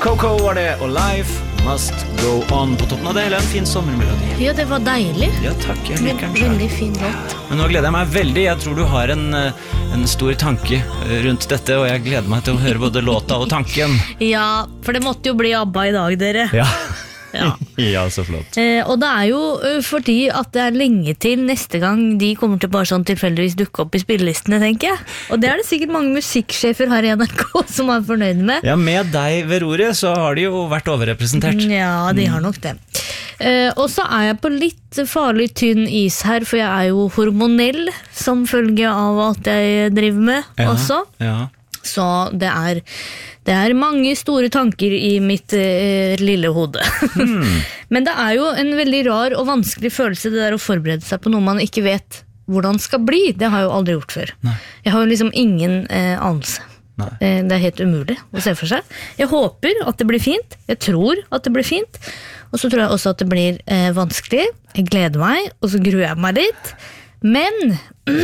Coco var det, og Life Must Go On. På toppen av det hele en fin sommermelodi. Ja, det var deilig. Ja, takk, jeg liker den selv. Veldig fin låt. Men nå gleder jeg meg veldig. Jeg tror du har en stor tanke rundt dette, og jeg gleder meg til å høre både låta og tanken. Ja, for det måtte jo bli ABBA i dag, dere. Ja. Ja. Ja, så flott. Og det er jo fordi at det er lenge til neste gang de kommer til bare sånn tilfeldigvis dukke opp i spillelistene, tenker jeg. Og det er det sikkert mange musikksjefer her i NRK som er fornøyd med. Ja, med deg ved roret så har de jo vært overrepresentert. Ja, de har nok det. Og så er jeg på litt farlig tynn is her, for jeg er jo hormonell som følge av at jeg driver med også. Ja. Så det er mange store tanker i mitt lille hode. Men det er jo en veldig rar og vanskelig følelse det der å forberede seg på noe man ikke vet hvordan skal bli. Det har jeg jo aldri gjort før. Nei. Jeg har jo liksom ingen anelse. Nei. Det er helt umulig å se for seg. Jeg håper at det blir fint. Jeg tror at det blir fint. Og så tror jeg også at det blir vanskelig. Jeg gleder meg, og så gruer jeg meg litt. Men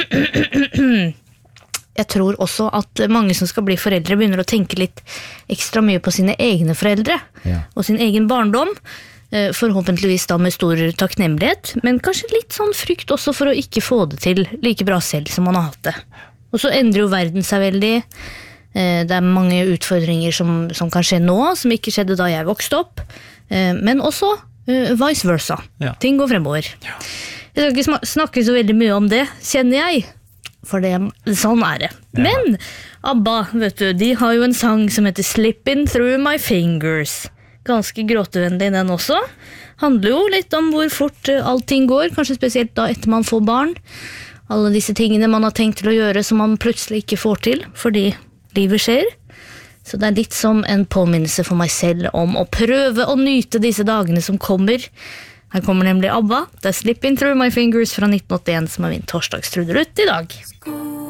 jeg tror også at mange som skal bli foreldre begynner å tenke litt ekstra mye på sine egne foreldre og sin egen barndom. Forhåpentligvis da med stor takknemlighet, men kanskje litt sånn frykt også for å ikke få det til like bra selv som man har hatt det. Og så endrer jo verden seg veldig. Det er mange utfordringer som kan skje nå, som ikke skjedde da jeg vokste opp. Men også vice versa. Ja. Ting går fremover. Ja. Jeg skal ikke snakke så veldig mye om det, kjenner jeg. For sånn er det. Ja. Men ABBA, vet du, de har jo en sang som heter Slipping Through My Fingers. Ganske gråtevennlig den også. Handler jo litt om hvor fort allting går, kanskje spesielt da etter man får barn. Alle disse tingene man har tenkt til å gjøre som man plutselig ikke får til, fordi livet skjer. Så det er litt som en påminnelse for meg selv om å prøve å nyte disse dagene som kommer. Her kommer nemlig ABBA. Det er Slipping Through My Fingers fra 1981 som er min torsdagstrudelutt i dag.